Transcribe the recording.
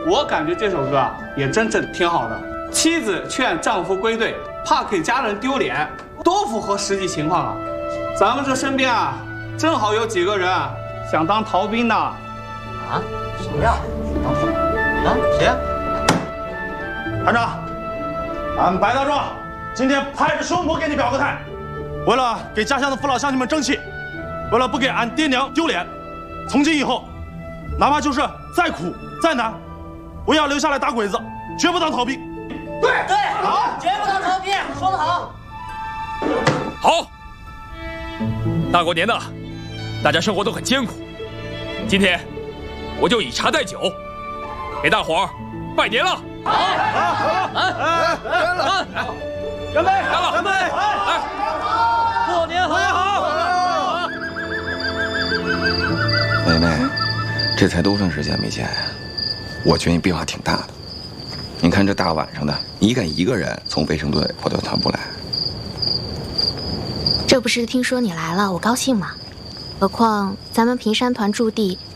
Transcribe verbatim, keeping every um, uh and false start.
我感觉这首歌啊也真正挺好的。妻子劝丈夫归队，怕给家人丢脸，多符合实际情况啊！咱们这身边啊，正好有几个人想当逃兵呢。啊？ 谁呀？当逃兵？啊？谁呀？ 团长，俺白大壮今天拍着胸脯给你表个态，为了给家乡的父老乡亲们争气，为了不给俺爹娘丢脸，从今以后，哪怕就是再苦再难，我也要留下来打鬼子，绝不当逃兵。 对对，好，绝不当逃兵，说得好。 好，大过年的，大家生活都很艰苦，今天我就以茶代酒，给大伙儿拜年了。好， 好，来，来了， 干杯！ 干了， 干杯！ 哎， 过年好！ 妹妹，这才多长时间没见呀？我觉得你变化挺大的。你看这大晚上的，你敢一个人从卫生队跑到团部来？ 这不是听说你来了，我高兴嘛。何况咱们平山团驻地